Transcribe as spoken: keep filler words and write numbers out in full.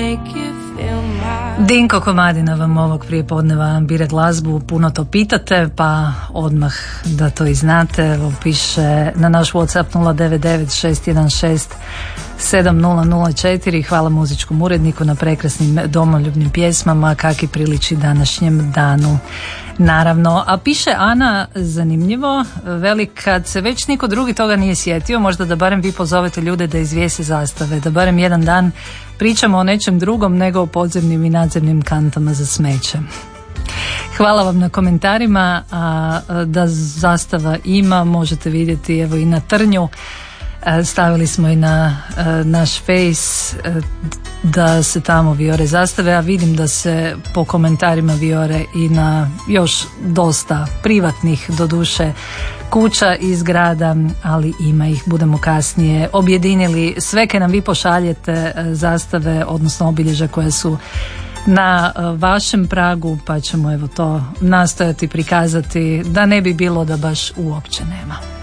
Dinko Komadina vam ovog prijepodneva bira glazbu, puno to pitate, pa odmah da to i znate. Evo, piše na naš WhatsApp nula devet devet šest jedan šest sedam nula nula četiri. Hvala muzičkom uredniku na prekrasnim domoljubnim pjesmama, kaki priliči današnjem danu. Naravno, a piše Ana zanimljivo, veli kad se već niko drugi toga nije sjetio, možda da barem vi pozovete ljude da izvijese zastave, da barem jedan dan pričamo o nečem drugom nego o podzemnim i nadzemnim kantama za smeće. Hvala vam na komentarima, a da zastava ima možete vidjeti evo i na Trnju. Stavili smo i na naš face da se tamo vijore zastave, a vidim da se po komentarima vijore i na još dosta privatnih doduše kuća i zgrada, ali ima ih, budemo kasnije objedinili. Sve kad nam vi pošaljete zastave, odnosno obilježja koje su na vašem pragu, pa ćemo evo to nastojati prikazati da ne bi bilo da baš uopće nema.